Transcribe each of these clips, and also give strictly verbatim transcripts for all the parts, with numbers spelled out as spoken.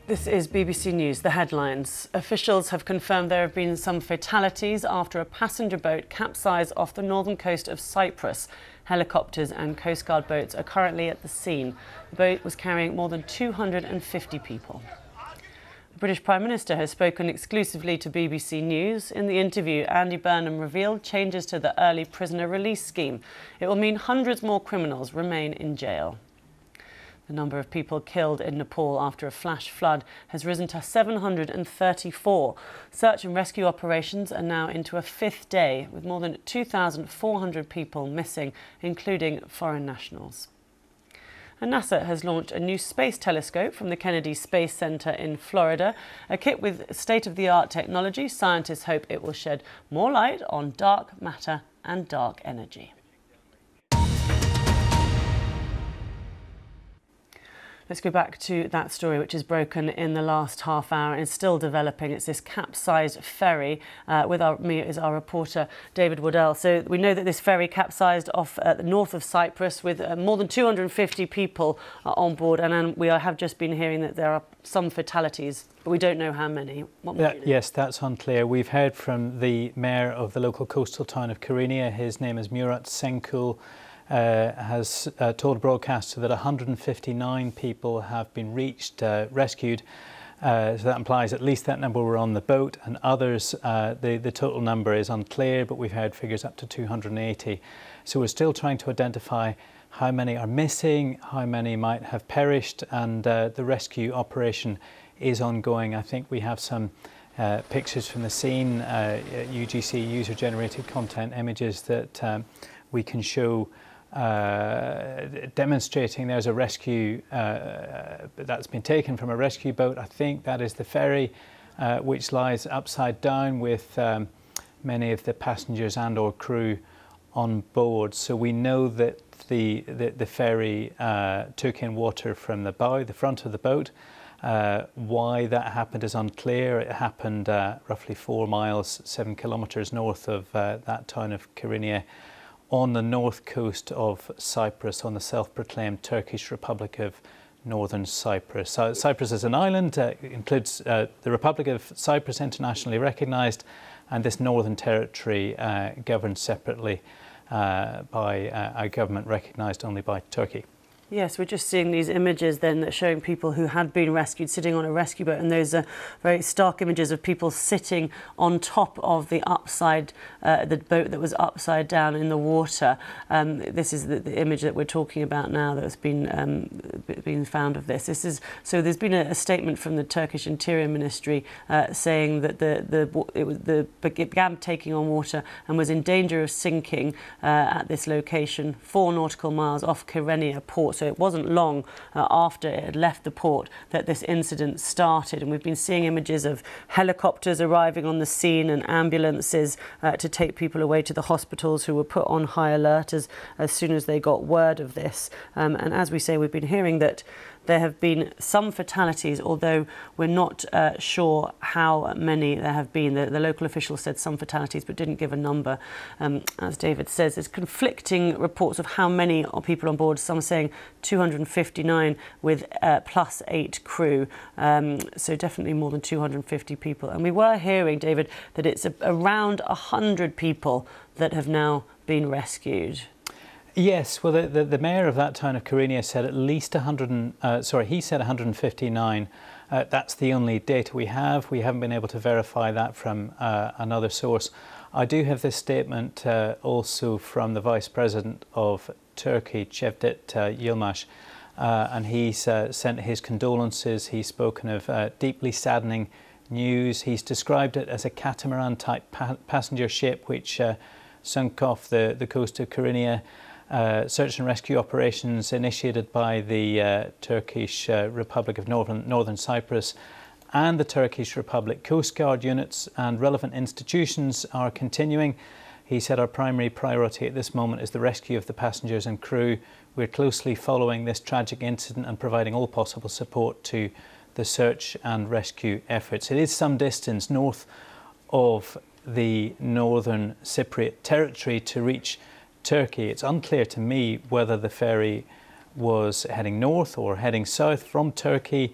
This is B B C News, the headlines. Officials have confirmed there have been some fatalities after a passenger boat capsized off the northern coast of Cyprus. Helicopters and Coast Guard boats are currently at the scene. The boat was carrying more than two hundred fifty people. The British Prime Minister has spoken exclusively to B B C News. In the interview, Andy Burnham revealed changes to the early prisoner release scheme. It will mean hundreds more criminals remain in jail. The number of people killed in Nepal after a flash flood has risen to seven hundred thirty-four. Search and rescue operations are now into a fifth day, with more than two thousand four hundred people missing, including foreign nationals. And NASA has launched a new space telescope from the Kennedy Space Center in Florida. A kit with state-of-the-art technology, scientists hope it will shed more light on dark matter and dark energy. Let's go back to that story, which is broken in the last half hour and is still developing. It's this capsized ferry. Uh, with our, me is our reporter, David Waddell. So we know that this ferry capsized off uh, the north of Cyprus with uh, more than two hundred fifty people uh, on board. And um, we are, have just been hearing that there are some fatalities, but we don't know how many. What that, you know? Yes, that's unclear. We've heard from the mayor of the local coastal town of Kyrenia. His name is Murat Senkul. Uh, has uh, told a broadcaster that one hundred fifty-nine people have been reached, uh, rescued. Uh, so that implies at least that number were on the boat, and others, uh, the, the total number is unclear, but we've heard figures up to two hundred eighty. So we're still trying to identify how many are missing, how many might have perished, and uh, the rescue operation is ongoing. I think we have some uh, pictures from the scene, uh, U G C, user-generated content images that um, we can show Uh, demonstrating there's a rescue uh, that's been taken from a rescue boat. I think that is the ferry, uh, which lies upside down with um, many of the passengers and or crew on board. So we know that the, the, the ferry uh, took in water from the bow, the front of the boat. Uh, why that happened is unclear. It happened uh, roughly four miles, seven kilometres north of uh, that town of Kyrenia, on the north coast of Cyprus, on the self-proclaimed Turkish Republic of Northern Cyprus. So Cyprus is an island, uh, includes uh, the Republic of Cyprus, internationally recognised, and this Northern Territory uh, governed separately uh, by uh, a government recognised only by Turkey. Yes, we're just seeing these images then that showing people who had been rescued sitting on a rescue boat, and those are very stark images of people sitting on top of the upside, uh, the boat that was upside down in the water. Um, this is the, the image that we're talking about now that's been um, been found of this. This is so. There's been a, a statement from the Turkish Interior Ministry uh, saying that the the it was the it began taking on water and was in danger of sinking uh, at this location, four nautical miles off Kyrenia port. So it wasn't long uh, after it had left the port that this incident started. And we've been seeing images of helicopters arriving on the scene and ambulances uh, to take people away to the hospitals, who were put on high alert as, as soon as they got word of this. Um, and as we say, we've been hearing that there have been some fatalities, although we're not uh, sure how many there have been. The, the local officials said some fatalities, but didn't give a number. Um, as David says, there's conflicting reports of how many people on board. Some saying two hundred fifty-nine with uh, plus eight crew. Um, so definitely more than two hundred fifty people. And we were hearing, David, that it's a, around one hundred people that have now been rescued. Yes, well, the, the, the mayor of that town of Kyrenia said at least one hundred, uh, sorry, he said one hundred fifty-nine. Uh, that's the only data we have. We haven't been able to verify that from uh, another source. I do have this statement uh, also from the Vice President of Turkey, Cevdet uh, Yilmaz, uh, and he's uh, sent his condolences. He's spoken of uh, deeply saddening news. He's described it as a catamaran-type pa passenger ship which uh, sunk off the, the coast of Kyrenia. Uh, search and rescue operations initiated by the uh, Turkish uh, Republic of Northern, Northern Cyprus and the Turkish Republic Coast Guard units and relevant institutions are continuing. He said our primary priority at this moment is the rescue of the passengers and crew. We're closely following this tragic incident and providing all possible support to the search and rescue efforts. It is some distance north of the northern Cypriot territory to reach Turkey. It's unclear to me whether the ferry was heading north or heading south from Turkey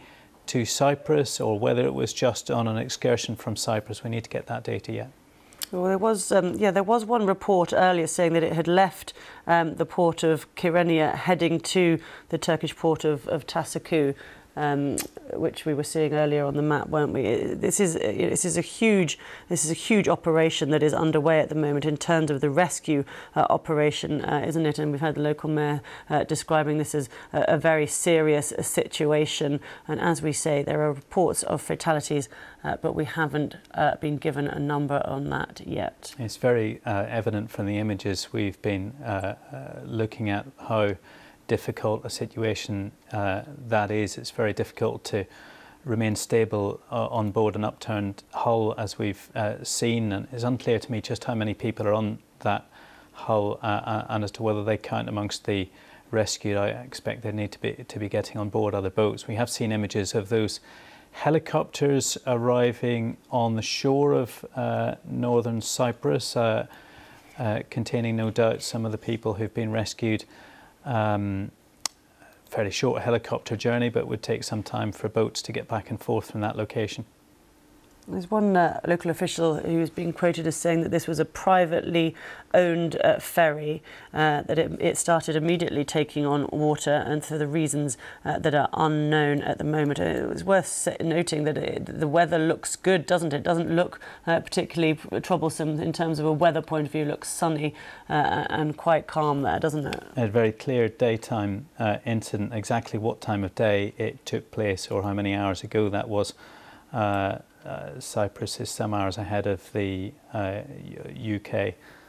to Cyprus, or whether it was just on an excursion from Cyprus. We need to get that data yet. Well, there was, um, yeah, there was one report earlier saying that it had left um, the port of Kyrenia heading to the Turkish port of, of Tasaku, um, which we were seeing earlier on the map, weren't we? This is this is a huge this is a huge operation that is underway at the moment in terms of the rescue uh, operation, uh, isn't it? And we've had the local mayor uh, describing this as a, a very serious situation. And as we say, there are reports of fatalities, uh, but we haven't uh, been given a number on that yet. It's very uh, evident from the images we've been uh, uh, looking at how difficult a situation uh, that is. It's very difficult to remain stable uh, on board an upturned hull, as we've uh, seen, and it's unclear to me just how many people are on that hull uh, and as to whether they count amongst the rescued. I expect they need to be to be getting on board other boats. We have seen images of those helicopters arriving on the shore of uh, northern Cyprus, uh, uh, containing no doubt some of the people who've been rescued. Um, fairly short helicopter journey, but would take some time for boats to get back and forth from that location. There's one uh, local official who is being quoted as saying that this was a privately owned uh, ferry, uh, that it, it started immediately taking on water, and for the reasons uh, that are unknown at the moment. It was worth noting that it, the weather looks good, doesn't it? It doesn't look uh, particularly troublesome in terms of a weather point of view. It looks sunny uh, and quite calm there, doesn't it? A very clear daytime uh, incident. Exactly what time of day it took place or how many hours ago that was. Uh, Uh, Cyprus is some hours ahead of the uh, U K.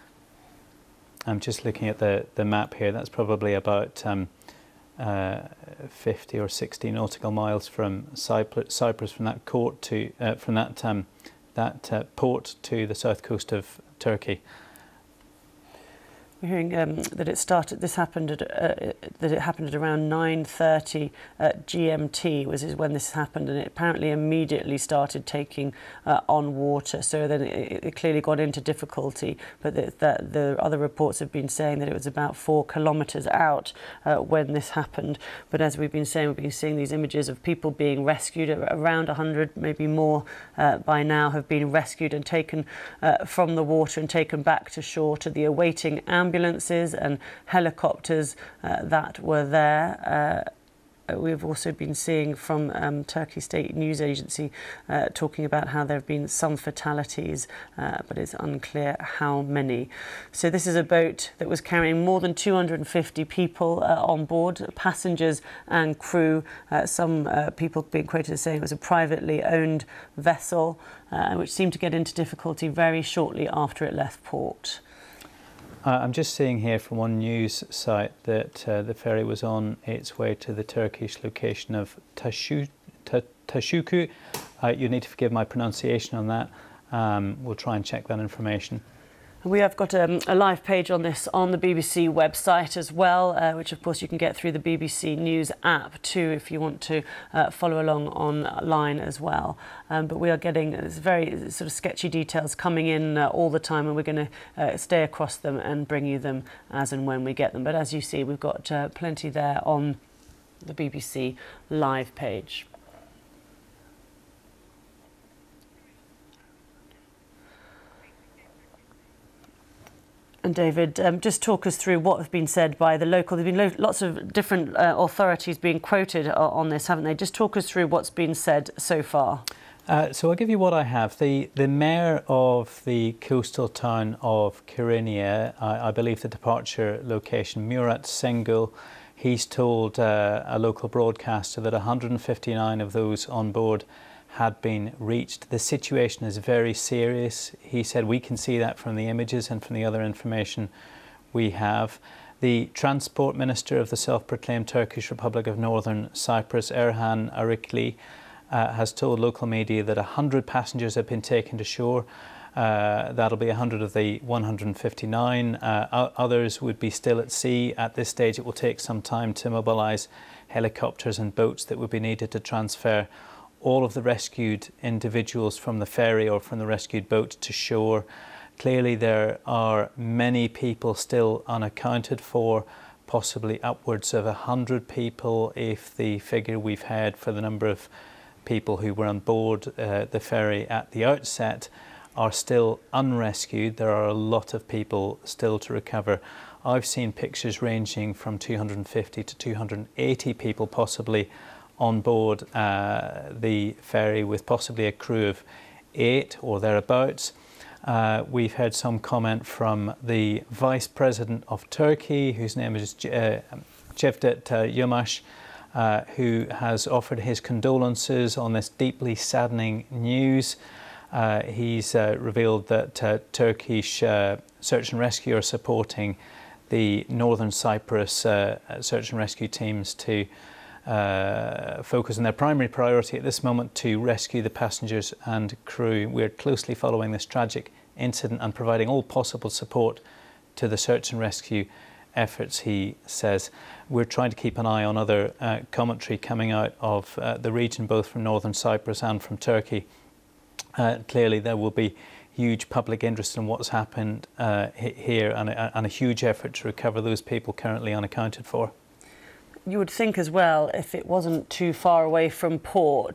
I'm just looking at the, the map here. That's probably about um, uh, fifty or sixty nautical miles from Cyprus, Cyprus from that court to uh, from that um, that uh, port to the south coast of Turkey. We're hearing um, that it started. This happened at uh, that it happened at around nine thirty uh, G M T. Was is when this happened, and it apparently immediately started taking uh, on water. So then it, it clearly got into difficulty. But the, that the other reports have been saying that it was about four kilometres out uh, when this happened. But as we've been saying, we've been seeing these images of people being rescued. Around a hundred, maybe more, uh, by now have been rescued and taken uh, from the water and taken back to shore to the awaiting ambulance. ambulances and helicopters uh, that were there. Uh, we've also been seeing from um, Turkey State News Agency uh, talking about how there have been some fatalities, uh, but it's unclear how many. So this is a boat that was carrying more than two hundred fifty people uh, on board, passengers and crew. Uh, some uh, people being quoted as saying it was a privately owned vessel, uh, which seemed to get into difficulty very shortly after it left port. Uh, I'm just seeing here from one news site that uh, the ferry was on its way to the Turkish location of Tashu, Tashuku. Uh, you need to forgive my pronunciation on that. Um, we'll try and check that information. We have got um, a live page on this on the B B C website as well, uh, which of course you can get through the B B C News app too if you want to uh, follow along online as well. Um, but we are getting uh, very sort of sketchy details coming in uh, all the time, and we're going to uh, stay across them and bring you them as and when we get them. But as you see, we've got uh, plenty there on the B B C live page. And David, um, just talk us through what has been said by the local. There have been lo lots of different uh, authorities being quoted on this, haven't they? Just talk us through what's been said so far. Uh, so I'll give you what I have. The, the mayor of the coastal town of Kyrenia, I, I believe the departure location, Murat Sengül, he's told uh, a local broadcaster that one hundred fifty-nine of those on board had been reached. The situation is very serious. He said we can see that from the images and from the other information we have. The Transport Minister of the self-proclaimed Turkish Republic of Northern Cyprus, Erhan Arikli, uh, has told local media that one hundred passengers have been taken to shore. Uh, that'll be one hundred of the one hundred fifty-nine. Uh, others would be still at sea. At this stage, it will take some time to mobilise helicopters and boats that would be needed to transfer all of the rescued individuals from the ferry or from the rescued boat to shore. Clearly there are many people still unaccounted for, possibly upwards of a hundred people if the figure we've had for the number of people who were on board uh, the ferry at the outset are still unrescued. There are a lot of people still to recover. I've seen pictures ranging from two hundred fifty to two hundred eighty people possibly on board uh, the ferry, with possibly a crew of eight or thereabouts. Uh, we've had some comment from the Vice President of Turkey, whose name is uh, Cevdet uh, Yılmaz, uh, who has offered his condolences on this deeply saddening news. Uh, he's uh, revealed that uh, Turkish uh, search and rescue are supporting the Northern Cyprus uh, search and rescue teams to uh, focus on their primary priority at this moment to rescue the passengers and crew. We're closely following this tragic incident and providing all possible support to the search and rescue efforts, he says. We're trying to keep an eye on other uh, commentary coming out of uh, the region, both from Northern Cyprus and from Turkey. Uh, clearly there will be huge public interest in what's happened uh, here, and a, and a huge effort to recover those people currently unaccounted for. You would think as well, if it wasn't too far away from port,